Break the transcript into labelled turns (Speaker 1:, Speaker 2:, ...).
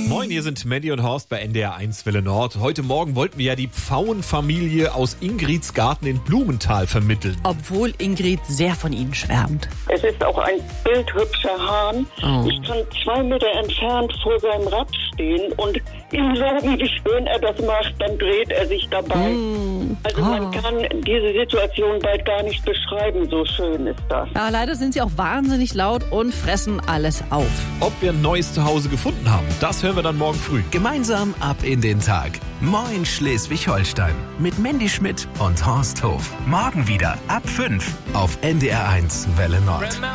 Speaker 1: Moin, hier sind Mandy und Horst bei NDR 1 Welle Nord. Heute Morgen wollten wir ja die Pfauenfamilie aus Ingridsgarten in Blumenthal vermitteln.
Speaker 2: Obwohl Ingrid sehr von ihnen schwärmt.
Speaker 3: Es ist auch ein bildhübscher Hahn.
Speaker 2: Oh.
Speaker 3: Ich kann 2 Meter entfernt vor seinem Rad stehen und ihm loben, wie schön er das macht. Dann dreht er sich dabei. Also man kann diese Situation bald gar nicht beschreiben, so schön ist das.
Speaker 2: Ja, leider sind sie auch wahnsinnig laut und fressen alles auf.
Speaker 1: Ob wir ein neues Zuhause gefunden haben, das hören wir dann morgen früh.
Speaker 4: Gemeinsam ab in den Tag. Moin Schleswig-Holstein. Mit Mandy Schmidt und Horst Hof. Morgen wieder ab 5 auf NDR 1 Welle Nord.